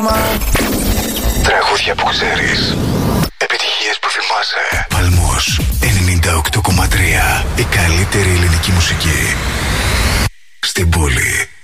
Τραγούδια που ξέρεις. Επιτυχίες που θυμάσαι. Παλμός 98,3. Η καλύτερη ελληνική μουσική στην πόλη.